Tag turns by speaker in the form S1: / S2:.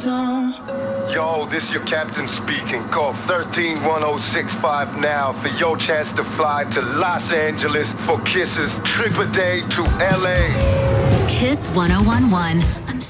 S1: zone.
S2: Yo, this your captain speaking. Call 131065 now for your chance to fly to Los Angeles for Kiss's trip a day to LA.
S3: Kiss 1011.